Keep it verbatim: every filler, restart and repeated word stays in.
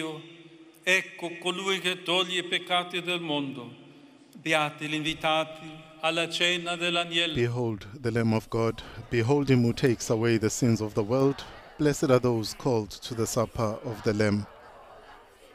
Ecco colui che toglie i peccati del mondo. Beati gli invitati alla cena dell'agnello. Behold the Lamb of God. Behold him who takes away the sins of the world. Blessed are those called to the supper of the Lamb.